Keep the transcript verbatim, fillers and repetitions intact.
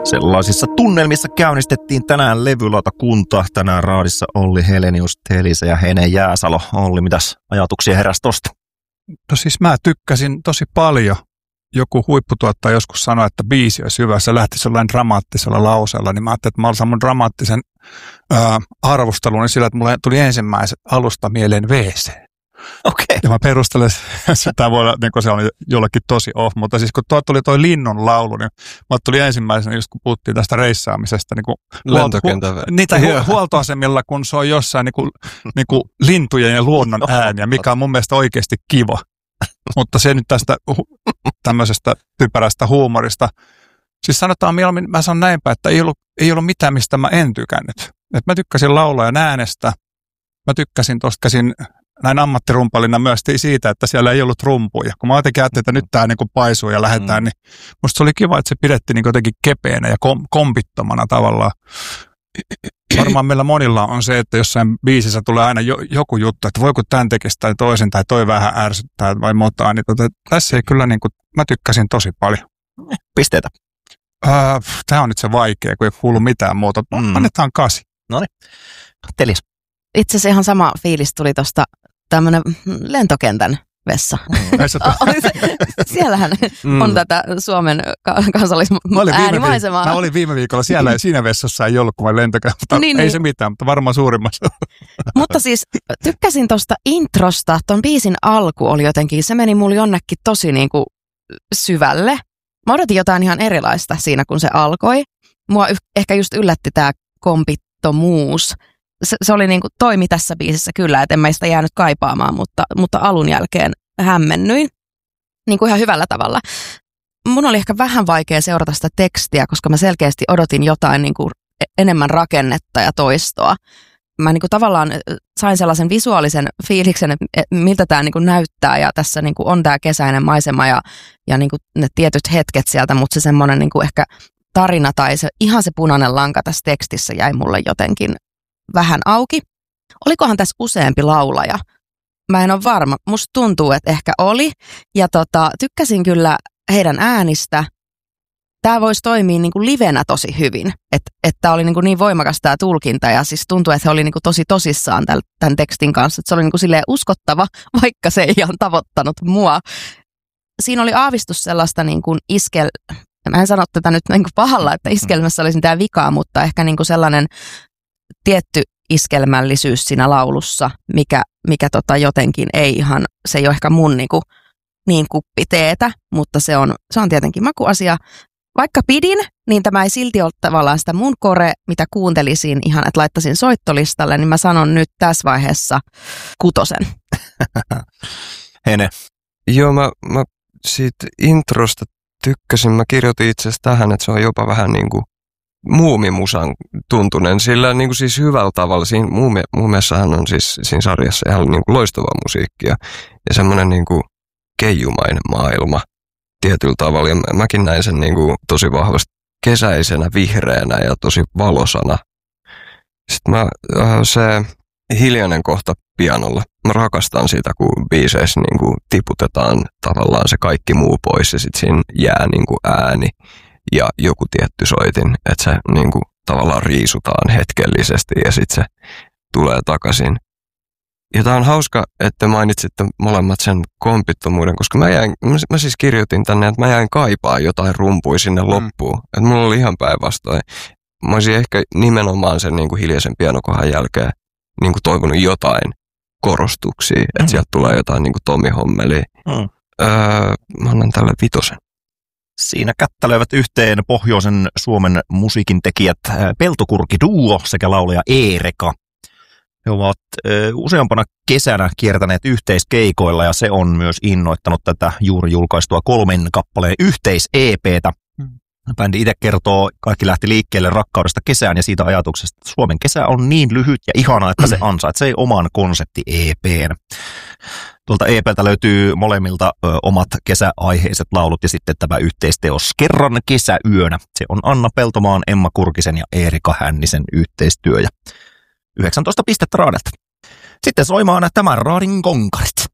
Sellaisissa tunnelmissa käynnistettiin tänään Levylautakunta. Tänään raadissa Olli Helenius, Telisä ja Hene Jääsalo. Olli, mitäs ajatuksia heräsi tosta? No siis mä tykkäsin tosi paljon. Joku huipputuottaja joskus sanoi, että biisi olisi hyvä. Se lähtisi jollain dramaattisella lauseella. Niin mä ajattelin, että mä olisin mun dramaattisen ää, arvostelun niin sillä, että mulle tuli ensimmäiset alusta mieleen V C. Okei. Okay. Ja mä perustelen sitä, voi olla, niin kun se on jollekin tosi off, mutta siis kun tuo tuli toi Linnun laulu, niin mä tuli ensimmäisenä, just kun puhuttiin tästä reissaamisesta, niin kuin lentokentä. Huol, niitä hu, huoltoasemilla, kun se on jossain niin kuin, niin kuin lintujen ja luonnon ääniä, mikä on mun mielestä oikeasti kiva. Mutta se nyt tästä hu, tämmöisestä typerästä huumorista. Siis sanotaan mieluummin, mä sanon näinpä, että ei ollut, ei ollut mitään, mistä mä en tykännyt. Et mä tykkäsin laulajan äänestä, mä tykkäsin tosta käsin näin ammattirumpalina myös siitä, että siellä ei ollut rumpuja. Kun mä jotenkin ajattelin, että nyt tää niin kuin paisuu ja lähdetään, mm. niin musta se oli kiva, että se pidettiin niin jotenkin kepeänä ja kom- kompittomana tavallaan. Varmaan meillä monilla on se, että jossain biisissä tulee aina jo, joku juttu, että voiko tämän tekisi tai toisen tai toi vähän ärsyttää vai motaa. Niin tota, tässä ei kyllä, niin kuin, mä tykkäsin tosi paljon. Pisteitä? Öö, Tämä on nyt se vaikea, kun ei kuulu mitään muuta. Mm. Annetaan kasi. Noniin. Telis. Itse asiassa ihan sama fiilis tuli tuosta tämmöinen lentokentän vessa. Mm. Siellähän mm. on tätä Suomen kansallisäärimaisemaa. Mä olin viime viikolla siellä ja siinä vessassa ei ollut kuin lentokenttä. Niin, ei niin. Se mitään, mutta varmaan suurimmassa. Mutta siis tykkäsin tuosta introsta. Ton biisin alku oli jotenkin, se meni mulle jonnekin tosi niin kuin syvälle. Mä odotin jotain ihan erilaista siinä, kun se alkoi. Mua ehkä just yllätti tää kompittomuus. Se, se oli niin kuin toimi tässä biisissä kyllä, että en mä sitä jäänyt kaipaamaan, mutta, mutta alun jälkeen hämmennyin niin kuin ihan hyvällä tavalla. Mun oli ehkä vähän vaikea seurata sitä tekstiä, koska mä selkeästi odotin jotain niin kuin enemmän rakennetta ja toistoa. Mä niin kuin tavallaan sain sellaisen visuaalisen fiiliksen, että miltä tämä niin kuin näyttää ja tässä niin kuin on tämä kesäinen maisema ja, ja niin kuin ne tietyt hetket sieltä, mutta se semmoinen niin kuin ehkä tarina tai se, ihan se punainen lanka tässä tekstissä jäi mulle jotenkin vähän auki. Olikohan tässä useampi laulaja? Mä en ole varma. Musta tuntuu, että ehkä oli. Ja tota, tykkäsin kyllä heidän äänistä. Tämä voisi toimia niin kuin livenä tosi hyvin. Että et tämä oli niin, kuin niin voimakas tämä tulkinta. Ja siis tuntuu, että he oli niin kuin tosi tosissaan täl, tämän tekstin kanssa. Että se oli niin kuin silleen uskottava, vaikka se ei ihan tavoittanut mua. Siinä oli aavistus sellaista niin kuin iskel... Mä en sano tätä nyt niin kuin pahalla, että iskelmässä olisi mitään vikaa, mutta ehkä niin kuin sellainen tietty iskelmällisyys siinä laulussa, mikä, mikä tota jotenkin ei ihan, se ei ole ehkä mun niinku, niin kuppiteetä, mutta se on, se on tietenkin makuasia. Vaikka pidin, niin tämä ei silti ole tavallaan sitä mun kore, mitä kuuntelisin ihan, että laittaisin soittolistalle, niin mä sanon nyt tässä vaiheessa kutosen. Hene. Joo, mä, mä siitä introsta tykkäsin. Mä kirjoitin itse asiassa tähän, että se on jopa vähän niin kuin muumimusan tuntunen, sillä niin kuin siis hyvällä tavalla. Siinä muume, muumeessahan on siis siinä sarjassa ihan niin kuin loistavaa musiikkia ja semmoinen niin kuin keijumainen maailma tietyllä tavalla. Ja mäkin näin sen niin kuin tosi vahvasti kesäisenä, vihreänä ja tosi valosana. Sitten mä, se hiljainen kohta pianolla. Mä rakastan sitä, kun biiseissä niin kuin tiputetaan tavallaan se kaikki muu pois ja sitten siinä jää niin kuin ääni ja joku tietty soitin, että se niin kuin tavallaan riisutaan hetkellisesti ja sitten se tulee takaisin. Ja tää on hauska, että mainitsitte molemmat sen kompittomuuden, koska mä, jäin, mä siis kirjoitin tänne, että mä jäin kaipaa jotain rumpuja sinne loppuun. Että mulla oli ihan päinvastoin. Mä olisin ehkä nimenomaan sen niin kuin hiljaisen pianokohan jälkeen niin kuin toivonut jotain korostuksia, että mm. sieltä tulee jotain niin kuin Tomi Hommeli. Mm. Öö, mä annan tälle vitosen. Siinä kättelöivät yhteen pohjoisen Suomen musiikin tekijät Peltokurki Duo sekä laulaja Eereka. He ovat ö, useampana kesänä kiertäneet yhteiskeikoilla ja se on myös innoittanut tätä juuri julkaistua kolmen kappaleen yhteis-E P:tä. Hmm. Bändi itse kertoo, kaikki lähti liikkeelle rakkaudesta kesään ja siitä ajatuksesta, että Suomen kesä on niin lyhyt ja ihana, että se ansaitsee oman konsepti-E P:n. Tuolta E P:ltä löytyy molemmilta ö, omat kesäaiheiset laulut ja sitten tämä yhteisteos Kerran kesäyönä. Se on Anna Peltomaan, Emma Kurkisen ja Eerika Hännisen yhteistyö ja yhdeksäntoista pistettä raadelta. Sitten soimaan tämän raadin konkarit.